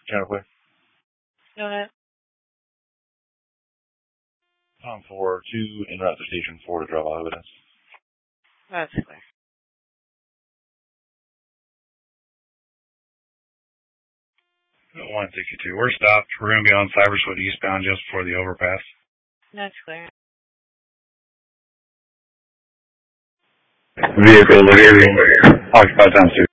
Channel clear. Go ahead. Tom 4, 2, en route to station 4 to drop all evidence. That's clear. Got 162. We're stopped. We're going to be on Cyberswood eastbound just before the overpass. That's clear. Vehicle here. Occupied times 2.